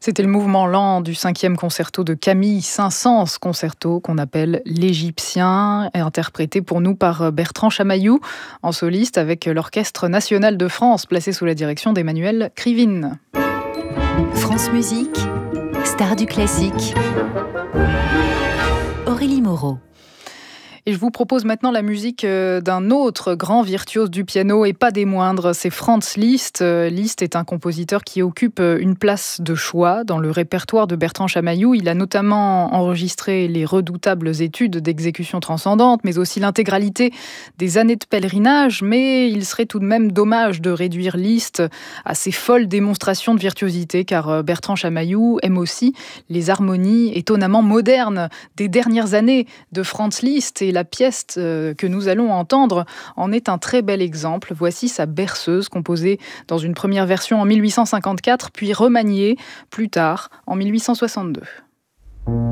C'était le mouvement lent du 5e concerto de Camille Saint-Saëns, concerto qu'on appelle l'Égyptien, interprété pour nous par Bertrand Chamaillou, en soliste avec l'Orchestre national de France, placé sous la direction d'Emmanuel Krivine. France Musique, star du classique. Aurélie Moreau. Et je vous propose maintenant la musique d'un autre grand virtuose du piano, et pas des moindres, c'est Franz Liszt. Liszt est un compositeur qui occupe une place de choix dans le répertoire de Bertrand Chamaillou. Il a notamment enregistré les redoutables études d'exécution transcendante, mais aussi l'intégralité des années de pèlerinage. Mais il serait tout de même dommage de réduire Liszt à ces folles démonstrations de virtuosité, car Bertrand Chamaillou aime aussi les harmonies étonnamment modernes des dernières années de Franz Liszt. Et la pièce que nous allons entendre en est un très bel exemple. Voici sa berceuse, composée dans une première version en 1854, puis remaniée plus tard en 1862.